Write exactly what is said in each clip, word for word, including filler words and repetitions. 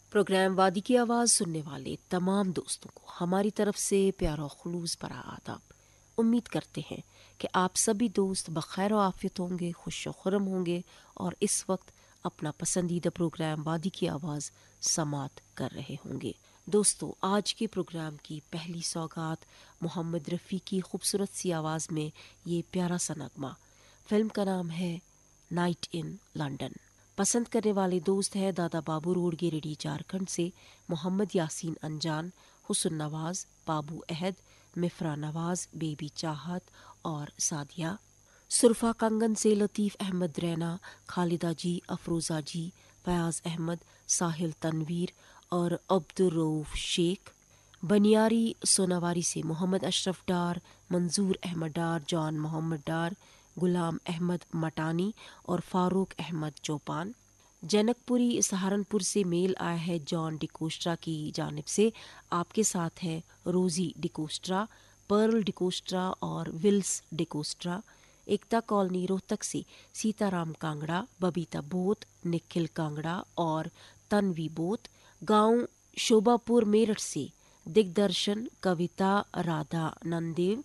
Programme वादी की आवाज़ सुनने वाले तमाम दोस्तों को हमारी तरफ से प्यारा खुलूस भरा आदाब। उम्मीद करते हैं कि आप सभी दोस्त बखैर और आफियत होंगे, खुश और खुरम होंगे और इस वक्त अपना पसंदीदा प्रोग्राम वादी की आवाज़ समात कर रहे होंगे। दोस्तों, आज के प्रोग्राम की पहली सौगात मोहम्मद रफ़ी की खूबसूरत सी आवाज़ में ये प्यारा सा नगमा। फिल्म का नाम है नाइट इन लंदन। पसंद करने वाले दोस्त हैं दादा बाबू रोड गिरिडीह झारखंड से मोहम्मद यासीन अनजान, हुसन नवाज, बाबू अहद, मिफ्रा नवाज, बेबी चाहत और सादिया। सुरफा कंगन से लतीफ़ अहमद रैना, खालिदा जी, अफरोज़ा जी, फयाज अहमद, साहिल तनवीर और अब्दुर्रऊफ शेख। बनियारी सोनावारी से मोहम्मद अशरफ डार, मंजूर अहमद डार, जॉन मोहम्मद डार, गुलाम अहमद मटानी और फारूक अहमद चौपान। जनकपुरी सहारनपुर से मेल आया है जॉन डिकोस्ट्रा की जानिब से। आपके साथ है रोजी डिकोस्ट्रा, पर्ल डिकोस्ट्रा और विल्स डिकोस्ट्रा। एकता कॉलोनी रोहतक से सीताराम कांगड़ा, बबीता बोत, निखिल कांगड़ा और तन्वी बोत। गांव शोभापुर मेरठ से दिग्दर्शन, कविता, राधा नंदेव,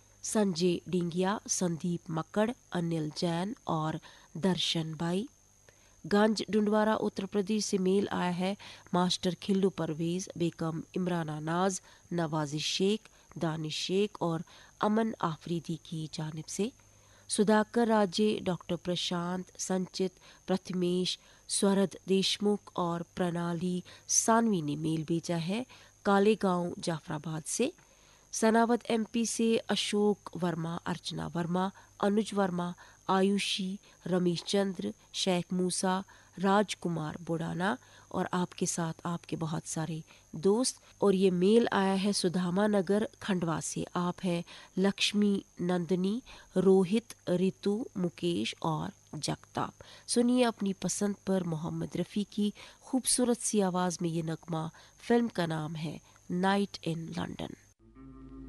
संजय डिंगिया, संदीप मक्कड़, अनिल जैन और दर्शन भाई। गंज डुंडवारा उत्तर प्रदेश से मेल आया है मास्टर खिल्लू परवेज, बेगम इमराना नाज, नवाजिश शेख, दानिश शेख और अमन आफरीदी की जानिब से। सुधाकर राजे, डॉक्टर प्रशांत, संचित, प्रथमेश, स्वरद देशमुख और प्रणाली सानवी ने मेल भेजा है काले गांव जाफराबाद से। सनावत एमपी से अशोक वर्मा, अर्चना वर्मा, अनुज वर्मा, आयुषी, रमेश चंद्र, शेख मूसा, राजकुमार बुडाना और आपके साथ आपके बहुत सारे दोस्त। और ये मेल आया है सुधामा नगर खंडवा से। आप है लक्ष्मी, नंदनी, रोहित, रितु, मुकेश और जगताप। सुनिए अपनी पसंद पर मोहम्मद रफ़ी की खूबसूरत सी आवाज़ में ये नगमा। फिल्म का नाम है नाइट इन लंदन।